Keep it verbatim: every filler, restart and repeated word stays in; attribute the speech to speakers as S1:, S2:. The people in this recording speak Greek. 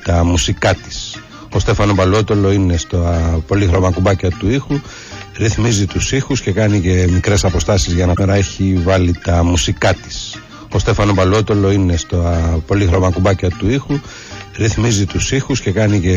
S1: τα μουσικά της. Ο Στέφανο Μπαλότολο είναι στα πολύχρωμα κουμπάκια του ήχου, ρυθμίζει τους ήχους και κάνει και μικρές αποστάσεις για να έχει βάλει τα μουσικά της. Ο Στέφανο Μπαλότολο είναι στα πολύχρωμα κουμπάκια του ήχου, ρυθμίζει τους ήχους και κάνει και